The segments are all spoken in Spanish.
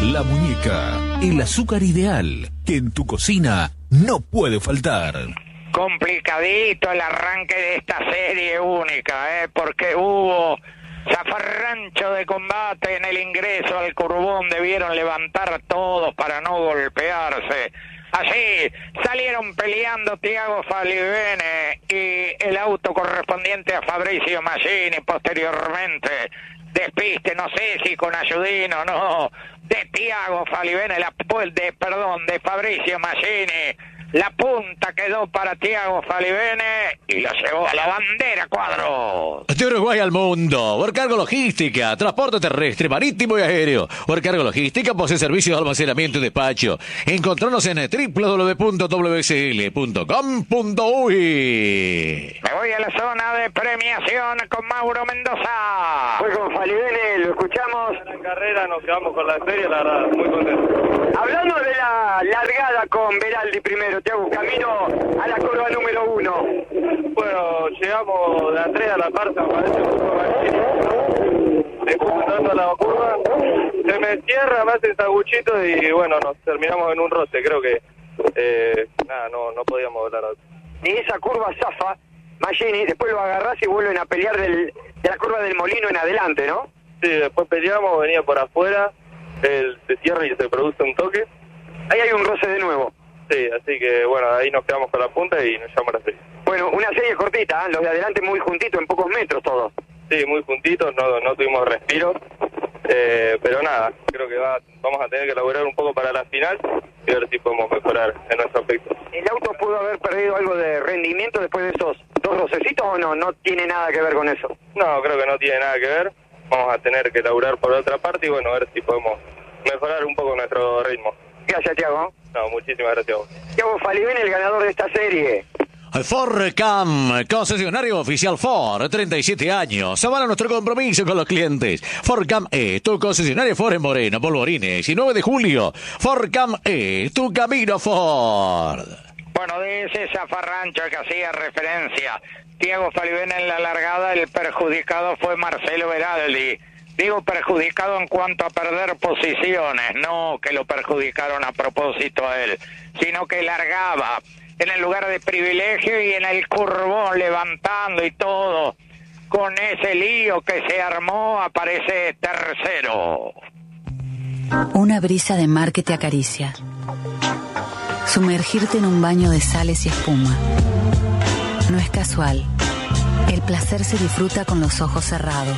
La Muñeca, el azúcar ideal que en tu cocina no puede faltar. Complicadito el arranque de esta serie única, porque hubo zafarrancho de combate en el ingreso al Curbón, debieron levantar todos para no golpearse. Así salieron peleando Tiago Falivene y el auto correspondiente a Fabricio Maggini. Posteriormente, despiste, no sé si con ayudín o no, de Tiago Falivene, de Fabricio Maggini. La punta quedó para Tiago Falivene y lo llevó a la bandera, Cuadros. De Uruguay al mundo. Orcargo Logística, transporte terrestre, marítimo y aéreo. Orcargo Logística posee servicios de almacenamiento y despacho. Encontranos en www.wsl.com.uy. Me voy a la zona de premiación con Mauro Mendoza. Fue con Falivene, lo escuchamos. En la carrera nos quedamos con la serie, la verdad, muy contento. Hablando de la largada con Beraldi primero, Tiago, camino a la curva número 1. Bueno, llegamos de atrás a la parte, me parece un poco más. Después entrando a la curva, se me cierra, me hace sanguchito y bueno, nos terminamos en un roce. Creo que no podíamos volar. Y esa curva zafa, Maggini, después lo agarrás y vuelven a pelear de la curva del Molino en adelante, ¿no? Sí, después peleamos, venía por afuera, él se cierra y se produce un toque. Ahí hay un roce de nuevo. Sí, así que bueno, ahí nos quedamos con la punta y nos llama la serie. Bueno, una serie cortita, los de adelante muy juntitos, en pocos metros todos. Sí, muy juntitos, no tuvimos respiros, pero nada, creo que vamos a tener que laburar un poco para la final y ver si podemos mejorar en nuestro aspecto. ¿El auto pudo haber perdido algo de rendimiento después de esos dos rocecitos o no? ¿No tiene nada que ver con eso? No, creo que no tiene nada que ver. Vamos a tener que laburar por otra parte y bueno, a ver si podemos mejorar un poco nuestro ritmo. Gracias, Tiago. No, muchísimas gracias a vos. Tiago Falivene, el ganador de esta serie. Fordcam, concesionario oficial Ford, 37 años. Avala nuestro compromiso con los clientes. Fordcam tu concesionario Ford en Moreno, Polvorines y 9 de julio. Fordcam tu camino Ford. Bueno, de ese zafarrancho que hacía referencia Tiago Falivene en la largada, el perjudicado fue Marcelo Beraldi. Digo perjudicado en cuanto a perder posiciones, no que lo perjudicaron a propósito a él, sino que largaba en el lugar de privilegio y en el Curbón levantando y todo. Con ese lío que se armó aparece tercero. Una brisa de mar que te acaricia. Sumergirte en un baño de sales y espuma. No es casual. El placer se disfruta con los ojos cerrados.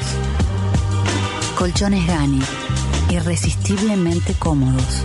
Colchones Gani, irresistiblemente cómodos.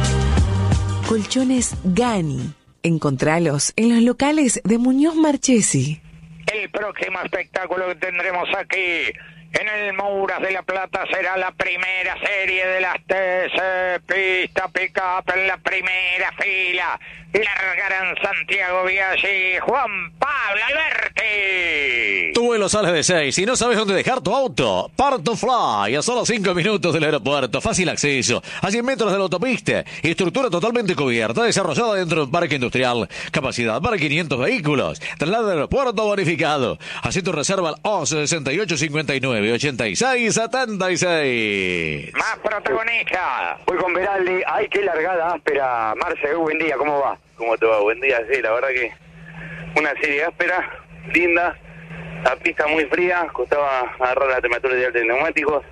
Colchones Gani. Encontralos en los locales de Muñoz Marchesi. El próximo espectáculo que tendremos aquí en el Mouras de la Plata será la primera serie de las TC Pista Pick-Up en la primera fila. Largarán Santiago Biaggi y Juan Pablo Alberti. Tu vuelo sale de 6 y no sabes dónde dejar tu auto. Part to Fly, a solo 5 minutos del aeropuerto. Fácil acceso, a 100 metros de la autopista. Estructura totalmente cubierta, desarrollada dentro de un parque industrial. Capacidad para 500 vehículos. Traslado del aeropuerto bonificado. Así tu reserva al 11 68 59 86 76. Más protagonista. Voy con Beraldi. Ay, qué largada áspera. Marce, buen día, ¿cómo va? ¿Cómo te va? Buen día, sí, la verdad que una serie áspera, linda, la pista muy fría, costaba agarrar la temperatura ideal de neumáticos.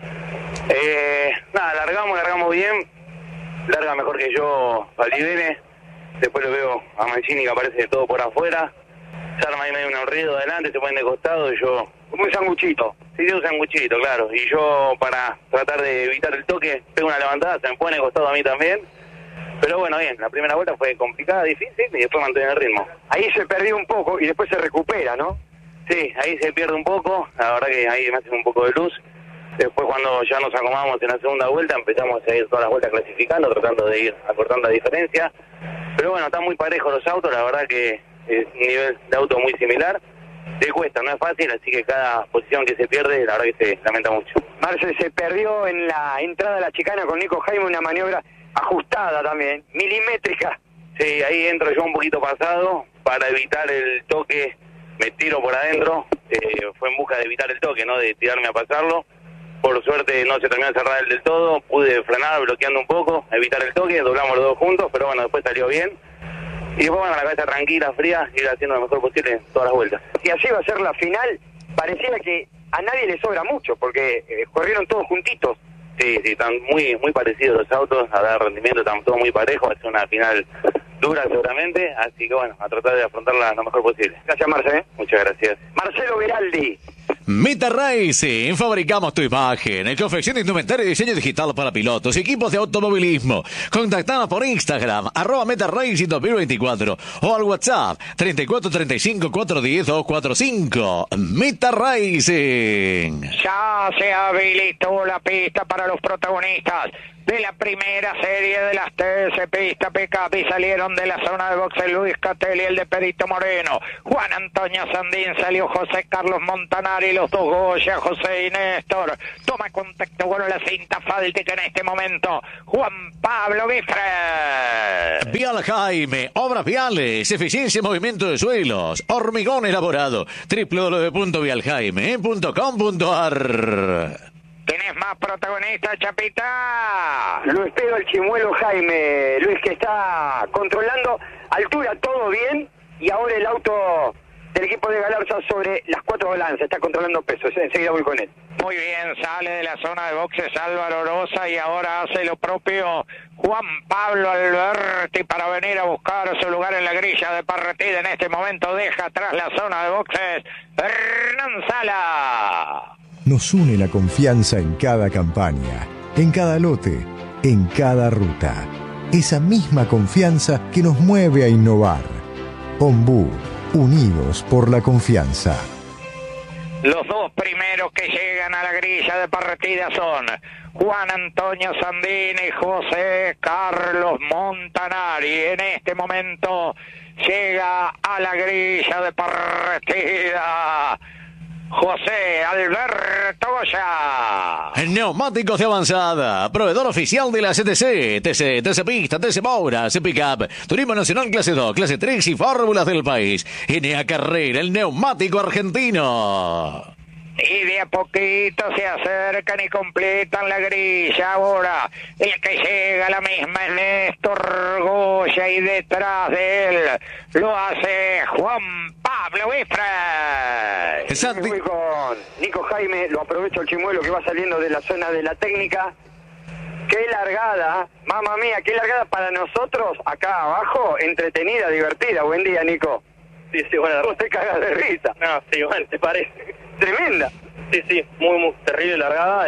Largamos bien, larga mejor que yo Falivene, después lo veo a Mancini que aparece de todo por afuera, se arma ahí medio un ruido adelante, se ponen de costado y yo... Como un sanguchito. Sí, un sanguchito, claro, y yo para tratar de evitar el toque, pego una levantada, se me pone de costado a mí también. Pero bueno, bien, la primera vuelta fue complicada, difícil, y después mantener el ritmo. Ahí se perdió un poco y después se recupera, ¿no? Sí, ahí se pierde un poco, la verdad que ahí me hace un poco de luz. Después cuando ya nos acomodamos en la segunda vuelta, empezamos a ir todas las vueltas clasificando, tratando de ir acortando la diferencia. Pero bueno, están muy parejos los autos, la verdad que es un nivel de auto muy similar. Le cuesta, no es fácil, así que cada posición que se pierde, la verdad que se lamenta mucho. Marce, se perdió en la entrada a la chicana con Nico Jaime una maniobra ajustada también, milimétrica. Sí, ahí entro yo un poquito pasado para evitar el toque, me tiro por adentro, fue en busca de evitar el toque, no de tirarme a pasarlo. Por suerte no se terminó de cerrar del todo, pude frenar bloqueando un poco, evitar el toque, doblamos los dos juntos, pero bueno, después salió bien. Y después, bueno, la cabeza tranquila, fría, ir haciendo lo mejor posible todas las vueltas. Y así va a ser la final. Pareciera que a nadie le sobra mucho, porque corrieron todos juntitos. Sí, están muy parecidos los autos, a dar rendimiento, están todos muy parejos, es una final dura seguramente, así que bueno, a tratar de afrontarla lo mejor posible. Gracias, Marce. Muchas gracias. Marcelo Veraldi. Meta Racing, fabricamos tu imagen, confección de indumentaria y diseño digital para pilotos y equipos de automovilismo. Contactanos por Instagram, @Meta Racing 2024 o al WhatsApp 3435 410 245. Meta Racing. Ya se habilitó la pista para los protagonistas de la primera serie de las TS Pista Pickup y salieron de la zona de boxe Luis Catelli, el de Perito Moreno, Juan Antonio Sandín, salió José Carlos Montanari, los dos Goya, José y Néstor. Toma contacto con la cinta fáltica en este momento, Juan Pablo Bifre. Vial Jaime, obras viales, eficiencia en movimiento de suelos, hormigón elaborado, www.vialjaime.com.ar. ¿Tenés más protagonistas, Chapita? Lo espero el chimuelo Jaime, Luis, que está controlando altura, todo bien, y ahora el auto del equipo de Galarza sobre las 4 balanzas, está controlando peso, enseguida voy con él. Muy bien, sale de la zona de boxes Álvaro Rosa y ahora hace lo propio Juan Pablo Alberti para venir a buscar su lugar en la grilla de partida. En este momento deja atrás la zona de boxes Hernán Sala. Nos une la confianza en cada campaña, en cada lote, en cada ruta. Esa misma confianza que nos mueve a innovar. Ombú, unidos por la confianza. Los dos primeros que llegan a la grilla de partida son Juan Antonio Sandini y José Carlos Montanari. En este momento llega a la grilla de partida José Alberto Goya. Neumáticos de avanzada, proveedor oficial de la CTC, TC Pista, TC Moura, C Pickup, Turismo Nacional Clase 2, Clase 3 y fórmulas del país. NA Carrera, el neumático argentino. Y de a poquito se acercan y completan la grilla. Ahora el que llega a la misma es Néstor Goya y detrás de él lo hace Juan Pablo Bifre. Voy con Nico Jaime, lo aprovecho el chimuelo que va saliendo de la zona de la técnica. Qué largada, mamá mía, qué largada para nosotros acá abajo, entretenida, divertida. Buen día, Nico. Sí, bueno. Vos te cagas de risa. No, sí, bueno, ¿te parece? Tremenda. Sí, muy terrible largada.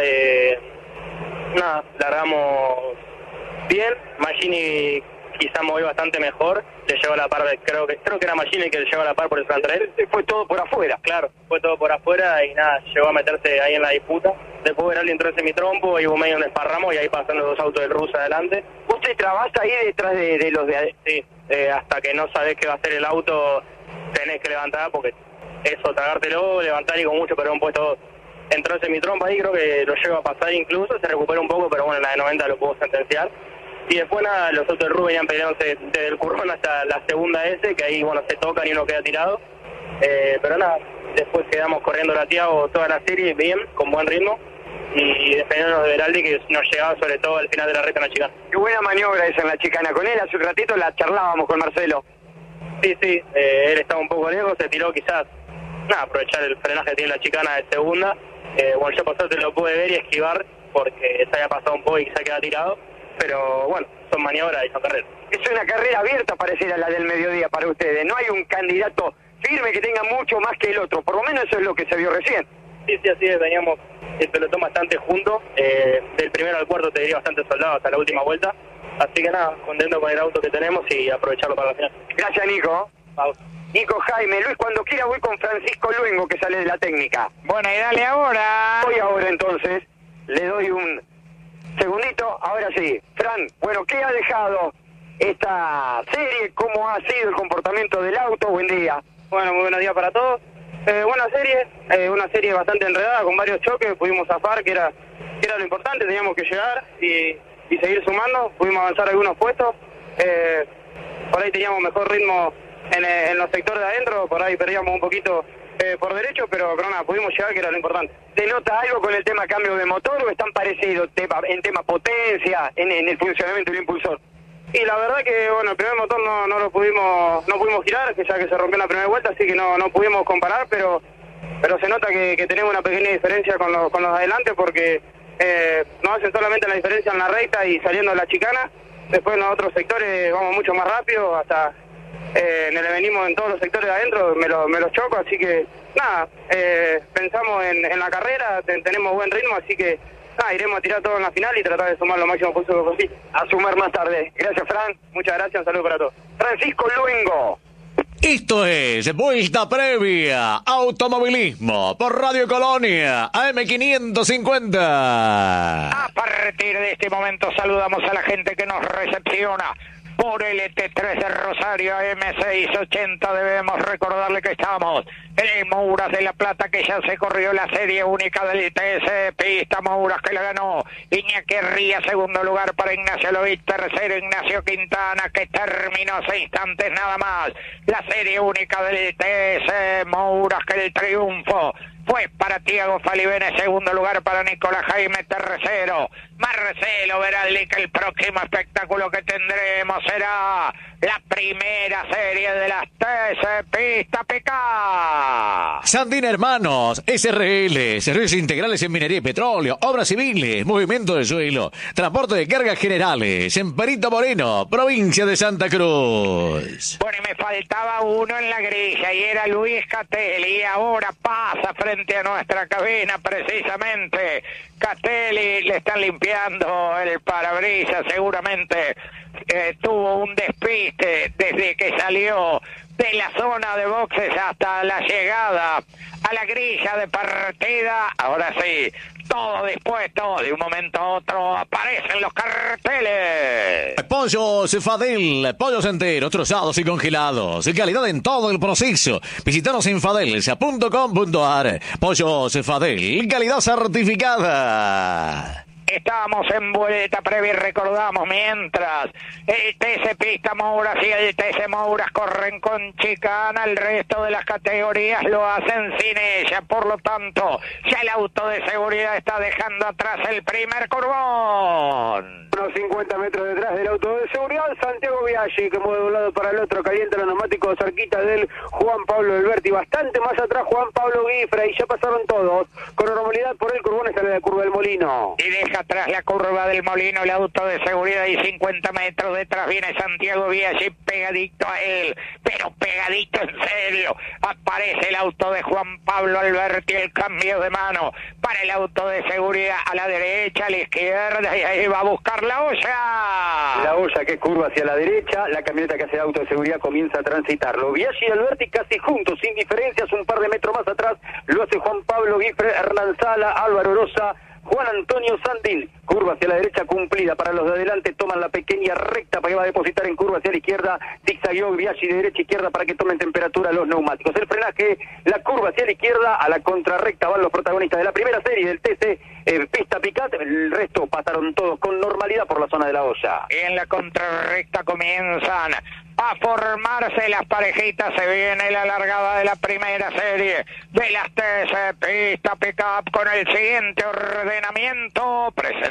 Largamos bien. Machini quizá movió bastante mejor. Le llevó a la par, creo que era Machini que le llevó a la par por el frontal. Fue todo por afuera. Claro, fue todo por afuera y llegó a meterse ahí en la disputa. Después Veraldi entró en semitrompo y hubo medio un esparramo y ahí pasan los dos autos del ruso adelante. ¿Vos te trabás ahí detrás de los de...? Sí, hasta que no sabés qué va a hacer el auto, tenés que levantar porque eso, tragártelo, levantar y con mucho, pero un puesto. Entró en semitrompo ahí, creo que lo lleva a pasar incluso, se recupera un poco, pero bueno, en la de 90 lo pudo sentenciar. Y después los autos del Rubén venían peleándose desde el currón hasta la segunda S, que ahí bueno se tocan y uno queda tirado. Pero después quedamos corriendo lateado toda la serie bien, con buen ritmo. Y defendiéndonos de Veraldi, que nos llegaba sobre todo al final de la recta en la chicana. Qué buena maniobra esa en la chicana. Con él hace un ratito la charlábamos con Marcelo. Sí, él estaba un poco lejos, se tiró quizás, aprovechar el frenaje que tiene la chicana de segunda. Bueno, yo por suerte lo pude ver y esquivar, porque se había pasado un poco y quizá queda tirado. Pero bueno, son maniobras y son carreras. Es una carrera abierta, pareciera la del mediodía para ustedes. No hay un candidato firme que tenga mucho más que el otro. Por lo menos eso es lo que se vio recién. Sí, así es. Veníamos el pelotón bastante junto. Del primero al cuarto te diría bastante soldado hasta la última vuelta. Así que contento con el auto que tenemos y aprovecharlo para la final. Gracias, Nico. Vamos. Nico Jaime, Luis, cuando quiera voy con Francisco Luengo, que sale de la técnica. Bueno, y dale ahora. Voy ahora entonces, le doy un segundito, ahora sí. Fran, bueno, ¿qué ha dejado esta serie? ¿Cómo ha sido el comportamiento del auto? Buen día. Bueno, muy buenos días para todos. Buena serie, una serie bastante enredada, con varios choques, pudimos zafar, que era lo importante, teníamos que llegar y seguir sumando, pudimos avanzar algunos puestos. Por ahí teníamos mejor ritmo en los sectores de adentro, por ahí perdíamos un poquito por derecho, pero nada, pudimos llegar, que era lo importante. ¿Te nota algo con el tema cambio de motor o están parecidos en tema potencia, en el funcionamiento del impulsor? Y la verdad que, bueno, el primer motor no pudimos girar, que ya que se rompió en la primera vuelta, así que no pudimos comparar, pero se nota que tenemos una pequeña diferencia con los de adelante, porque nos hacen solamente la diferencia en la recta y saliendo de la chicana. Después en los otros sectores vamos mucho más rápido, hasta venimos en todos los sectores de adentro, me los choco, así que nada, pensamos en la carrera, tenemos buen ritmo, así que nada, iremos a tirar todo en la final y tratar de sumar lo máximo posible. A sumar más tarde. Gracias, Fran, muchas gracias, un saludo para todos. Francisco Luengo. Esto es Vuelta Previa Automovilismo por Radio Colonia AM550. A partir de este momento saludamos a la gente que nos recepciona por el T3 de Rosario AM680. Debemos recordarle que estamos en el Mouras de La Plata, que ya se corrió la serie única del TC Pista Mouras, que la ganó Iñaki Ría, segundo lugar para Ignacio Lovitch, tercero Ignacio Quintana, que terminó hace instantes nada más la serie única del TC Mouras, que el triunfo fue para Tiago Falivene, segundo lugar para Nicolás Jaime, tercero Marcelo Veraldi, que el próximo espectáculo que tendremos será la primera serie de las TC Pista PK. Sandín Hermanos, SRL, servicios integrales en minería y petróleo, obras civiles, movimiento de suelo, transporte de cargas generales, en Perito Moreno, provincia de Santa Cruz. Bueno, y me faltaba uno en la grilla y era Luis Catelli, y ahora pasa frente a nuestra cabina precisamente. Catelli, le están limpiando el parabrisas, seguramente tuvo un despiste desde que salió de la zona de boxes hasta la llegada a la grilla de partida. Ahora sí, todo dispuesto, de un momento a otro aparecen los carteles. Pollo Cefadel, pollos enteros, trozados y congelados, calidad en todo el proceso. Visítanos en fadelsa.com.ar. Pollo Cefadel, calidad certificada. Estamos en Vuelta Previa y recordamos, mientras el TC Pista Mouras y el TC Mouras corren con chicana, el resto de las categorías lo hacen sin ella. Por lo tanto, ya el auto de seguridad está dejando atrás el primer curvón. Unos 50 metros detrás del auto de seguridad, Santiago Biaggi, que mueve de un lado para el otro, calienta los neumáticos cerquita del Juan Pablo Alberti, bastante más atrás Juan Pablo Guifra, y ya pasaron todos con normalidad por el curvón, está la curva del Molino. Y deja atrás la curva del Molino el auto de seguridad, y 50 metros detrás viene Santiago Biaggi pegadito a él, pero pegadito en serio. Aparece el auto de Juan Pablo Alberti, el cambio de mano para el auto de seguridad, a la derecha, a la izquierda, y ahí va a buscar la olla. La olla que curva hacia la derecha, la camioneta que hace auto de seguridad comienza a transitarlo. Biaggi y Alberti casi juntos, sin diferencias, un par de metros más atrás lo hace Juan Pablo Guifre, Hernán Sala, Álvaro Rosa, Juan Antonio Sandil. Curva hacia la derecha cumplida para los de adelante, toman la pequeña recta para que va a depositar en curva hacia la izquierda, zigzagueó Biaggi de derecha a izquierda para que tomen temperatura los neumáticos. El frenaje, la curva hacia la izquierda, a la contrarrecta van los protagonistas de la primera serie del TC Pista Picat, el resto pasaron todos con normalidad por la zona de la olla. En la contrarrecta comienzan a formarse las parejitas, se viene la largada de la primera serie de las TC Pista Pickup con el siguiente ordenamiento.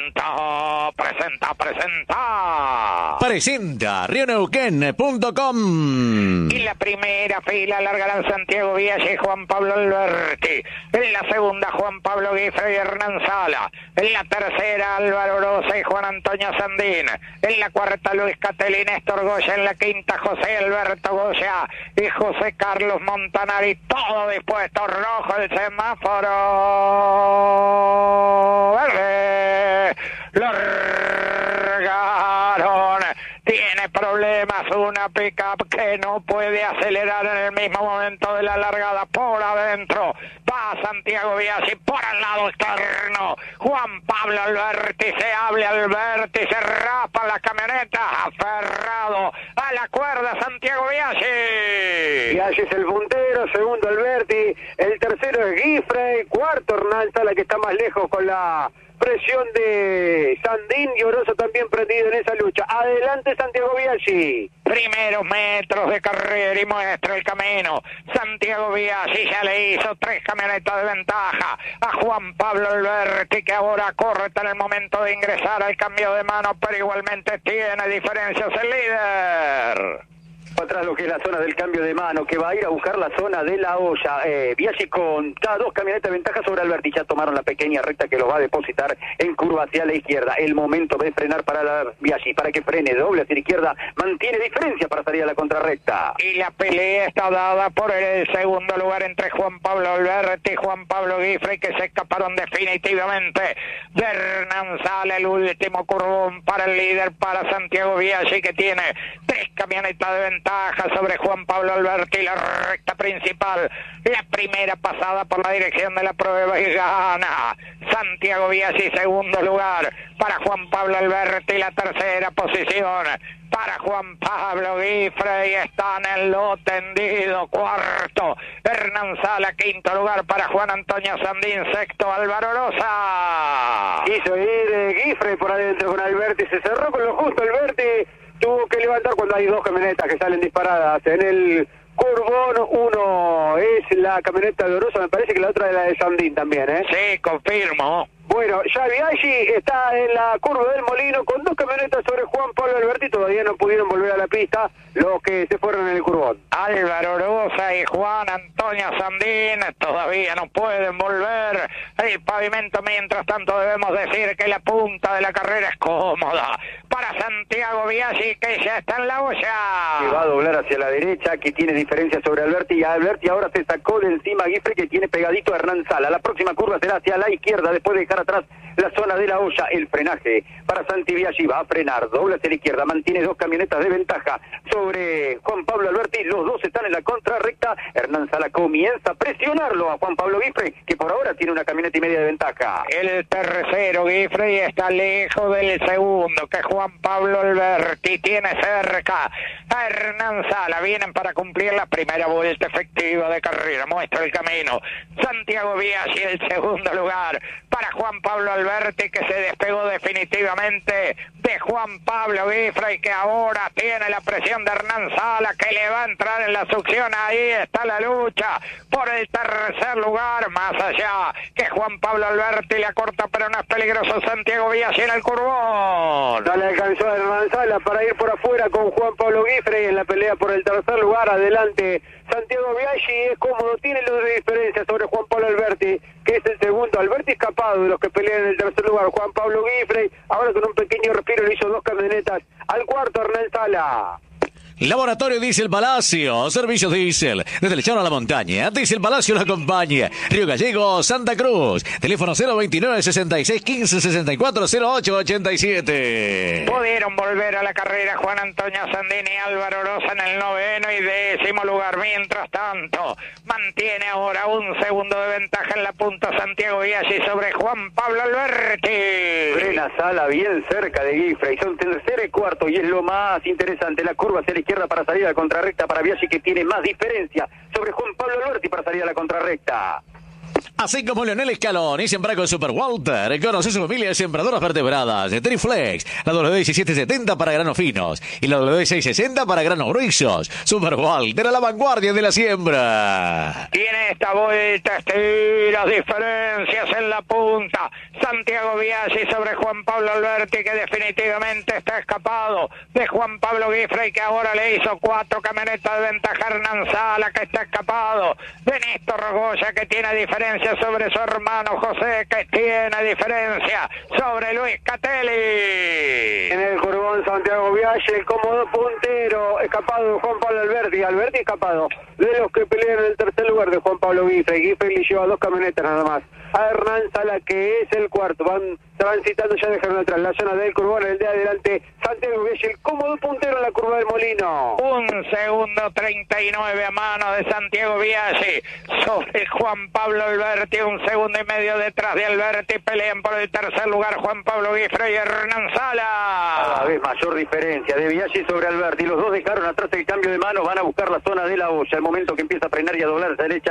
Presenta rioneuquén.com. En la primera fila largarán Santiago Biaggi y Juan Pablo Alberti. En la segunda Juan Pablo Guifre y Hernán Sala. En la tercera Álvaro Rosa y Juan Antonio Sandín. En la cuarta Luis Catelli, Néstor Goya. En la quinta José Alberto Goya y José Carlos Montanari. Todo dispuesto, rojo el semáforo verde. Lo largaron. Tiene problemas una pickup que no puede acelerar en el mismo momento de la largada. Por adentro va Santiago Biaggi, por el lado externo Juan Pablo Alberti, se hable Alberti, se rapa la camioneta, aferrado a la cuerda Santiago Biaggi. Biaggi es el puntero, segundo Alberti, el tercero es Guifre, cuarto Hernán Sala, que está más lejos con la presión de Sandín y Orozo también prendido en esa lucha. Adelante Santiago Biaggi. Primeros metros de carrera y muestra el camino. Santiago Biaggi ya le hizo 3 camionetas de ventaja a Juan Pablo Alberti, que ahora corre en el momento de ingresar al cambio de mano, pero igualmente tiene diferencias el líder. Atrás lo que es la zona del cambio de mano, que va a ir a buscar la zona de la olla. Biaggi con cada 2 camionetas de ventaja sobre Alberti. Ya tomaron la pequeña recta que lo va a depositar en curva hacia la izquierda. El momento de frenar para Biaggi, para que frene doble hacia la izquierda. Mantiene diferencia para salir a la contrarrecta. Y la pelea está dada por el segundo lugar entre Juan Pablo Alberti y Juan Pablo Guifrey, que se escaparon definitivamente de Hernán Sala. El último curvón para el líder, para Santiago Biaggi, que tiene 3 camionetas de ventaja sobre Juan Pablo Alberti. La recta principal, la primera pasada por la dirección de la prueba y gana Santiago Biaggi. Segundo lugar para Juan Pablo Alberti, la tercera posición para Juan Pablo Guifrey. Está en el lote tendido. Cuarto Hernán Sala. Quinto lugar para Juan Antonio Sandín. Sexto Álvaro Rosa. Quiso ir Guifrey por adentro con Alberti, se cerró con lo justo. Alberti tuvo que levantar cuando hay 2 camionetas que salen disparadas en el curvón. Uno es la camioneta de Orozo, me parece que la otra es la de Sandín también, ¿eh? Sí, confirmo. Bueno, ya Biaggi está en la curva del Molino con 2 camionetas sobre Juan Pablo Alberti. Todavía no pudieron volver a la pista los que se fueron en el curvón. Álvaro Rosa y Juan Antonio Sandín todavía no pueden volver el pavimento. Mientras tanto debemos decir que la punta de la carrera es cómoda para Santiago Biaggi, que ya está en la olla. Que va a doblar hacia la derecha, que tiene diferencia sobre Alberti. Y Alberti ahora se sacó de encima a Guifrey, que tiene pegadito a Hernán Sala. La próxima curva será hacia la izquierda, después de dejar atrás la zona de la olla. El frenaje para Santi Biaggi, va a frenar, dobla hacia la izquierda, mantiene 2 camionetas de ventaja sobre Juan Pablo Alberti. Los 2 están en la contrarrecta. Hernán Sala comienza a presionarlo a Juan Pablo Guifrey, que por ahora tiene 1 camioneta y media de ventaja. El tercero Guifrey está lejos del segundo, que Juan Pablo Alberti tiene cerca a Hernán Sala. Vienen para cumplir la primera vuelta efectiva de carrera. Muestra el camino Santiago Biaggi, el segundo lugar para Juan Pablo Alberti, que se despegó definitivamente de Juan Pablo Guifrey, que ahora tiene la presión de Hernán Sala, que le va a entrar en la succión. Ahí está la lucha por el tercer lugar, más allá que Juan Pablo Alberti le acorta, pero no es peligroso Santiago Biaggi en el curvón. No le alcanzó a Hernán Sala para ir por afuera con Juan Pablo Guifrey en la pelea por el tercer lugar. Adelante Santiago Biaggi, es cómodo, tiene los de diferencia sobre Juan Pablo Alberti, que es el segundo. Alberti escapado de los que pelean en el tercer lugar. Juan Pablo Guifrey ahora con un pequeño respiro le hizo 2 camionetas al cuarto Hernán Sala. Laboratorio Diesel Palacio, servicios diésel, desde el llano a la montaña. Diesel Palacio lo acompaña. Río Gallegos, Santa Cruz. Teléfono 029 66 15 64 08 87. Pudieron volver a la carrera Juan Antonio Sandín y Álvaro Rosa en el 9º y 10º lugar. Mientras tanto, mantiene ahora 1 segundo de ventaja en la punta Santiago Biaggi sobre Juan Pablo Alberti. Frena Sala bien cerca de Guifrey. Son tercero y cuarto, y es lo más interesante. La curva hacia la izquierda para salir a la contrarrecta para Biaggi, que tiene más diferencia sobre Juan Pablo Alberti para salir a la contrarrecta. Así como Leonel Scaloni siembra con Super Walter, conoce su familia de sembradoras vertebradas, de Triflex, la W1770 para granos finos y la W660 para granos gruesos. Super Walter a la vanguardia de la siembra. Y en esta vuelta estira diferencias en la punta Santiago Biaggi sobre Juan Pablo Alberti, que definitivamente está escapado de Juan Pablo Guifrey, que ahora le hizo 4 camionetas de ventaja a Hernán Sala, que está escapado de Néstor Rogoya, que tiene diferencia sobre su hermano José, que tiene diferencia sobre Luis Catelli. En el curvón Santiago Biaggi, el cómodo puntero, escapado de Juan Pablo Alberti. Alberti escapado de los que pelean en el tercer lugar de Juan Pablo Guifrey. Guifrey le lleva 2 camionetas nada más a Hernán Sala, que es el cuarto. Van transitando, ya dejaron atrás la zona del curvón. El de adelante Santiago Biaggi, el cómodo puntero en la curva del Molino. 1 segundo 39 a mano de Santiago Biaggi sobre Juan Pablo Alberti. 1 segundo y medio detrás de Alberti. Pelean por el tercer lugar Juan Pablo Guifrey y Hernán Sala. Cada vez mayor diferencia de Biaggi sobre Alberti. Los dos dejaron atrás el cambio de mano. Van a buscar la zona de la olla. El momento que empieza a frenar y a doblar a la derecha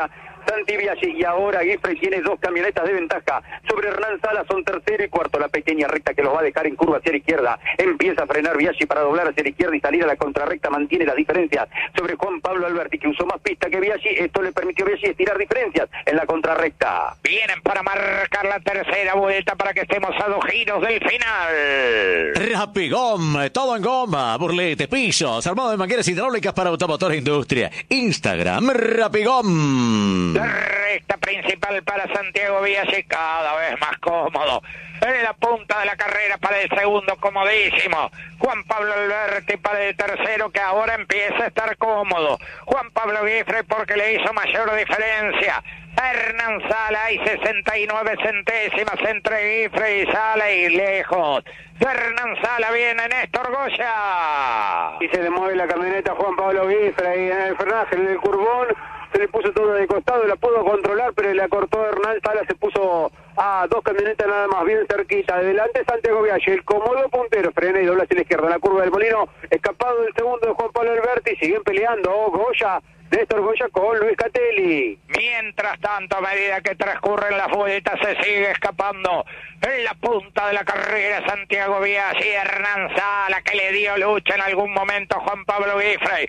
Santi Biaggi, y ahora Guifrey tiene 2 camionetas de ventaja sobre Hernán Salas, son tercero y cuarto. La pequeña recta que los va a dejar en curva hacia la izquierda, empieza a frenar Biaggi para doblar hacia la izquierda y salir a la contrarrecta, mantiene las diferencias sobre Juan Pablo Alberti, que usó más pista que Biaggi. Esto le permitió a Biaggi estirar diferencias en la contrarrecta. Vienen para marcar la tercera vuelta para que estemos a 2 giros del final. Rapigom, todo en goma, burletes, pisos, armado de mangueras hidráulicas para automotor e industria. Instagram, Rapigom. La recta principal para Santiago Biaggi, cada vez más cómodo. En la punta de la carrera para el segundo, comodísimo. Juan Pablo Alberti para el tercero, que ahora empieza a estar cómodo. Juan Pablo Guifrey porque le hizo mayor diferencia. Hernán Sala, hay 69 centésimas entre Guifrey y Sala, y lejos. Hernán Sala viene Néstor Goya. Y se le mueve la camioneta Juan Pablo Guifrey en el frenaje, en el curbón. Se le puso todo de costado, la pudo controlar, pero le acortó Hernán Sala, se puso a 2 camionetas nada más, bien cerquita. Adelante Santiago Biaggi, el cómodo puntero, frena y dobla hacia la izquierda, la curva del Molino, escapado del segundo de Juan Pablo Alberti, siguen peleando Goya, Néstor Goya con Luis Catelli. Mientras tanto, a medida que transcurren las vueltas, se sigue escapando en la punta de la carrera Santiago Biaggi, Hernán Sala, que le dio lucha en algún momento a Juan Pablo Guifrey.